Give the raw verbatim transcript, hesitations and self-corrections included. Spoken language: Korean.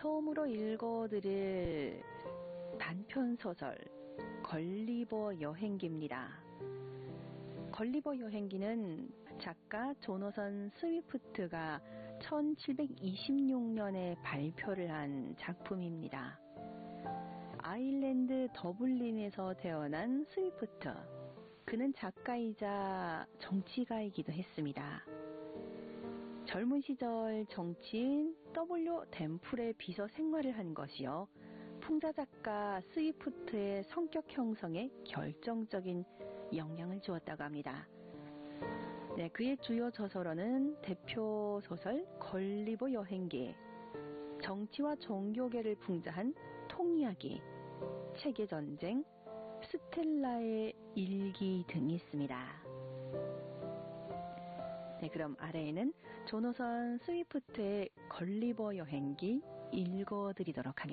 처음으로 읽어드릴 단편소설 걸리버 여행기입니다. 걸리버 여행기는 작가 조너선 스위프트가 천칠백이십육 년에 발표를 한 작품입니다. 아일랜드 더블린에서 태어난 스위프트. 그는 작가이자 정치가이기도 했습니다. 젊은 시절 정치인 더블유 댐플의 비서 생활을 한 것이요. 풍자 작가 스위프트의 성격 형성에 결정적인 영향을 주었다고 합니다. 네, 그의 주요 저서로는 대표 소설 걸리버 여행기, 정치와 종교계를 풍자한 통이야기, 체계전쟁, 스텔라의 일기 등이 있습니다. 네, 그럼 아래에는 조너선 스위프트의 걸리버 여행기 읽어드리도록 하겠습니다.